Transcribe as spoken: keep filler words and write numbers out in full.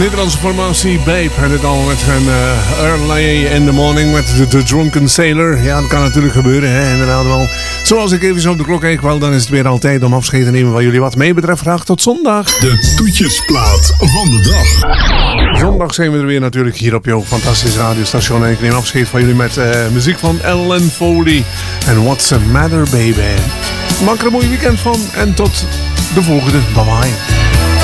Nederlandse formatie Babe. En dit al met hun uh, Early in the Morning met de, de Drunken Sailor. Ja, dat kan natuurlijk gebeuren, hè, inderdaad wel. Zoals ik even zo op de klok kijk, wel, dan is het weer altijd om afscheid te nemen van jullie. Wat mij betreft, graag tot zondag. De toetjesplaat van de dag. Zondag zijn we er weer natuurlijk hier op jouw fantastische radiostation. En ik neem afscheid van jullie met uh, muziek van Ellen Foley. En What's the Matter, Baby. Maak er een mooi weekend van en tot de volgende. Bye bye.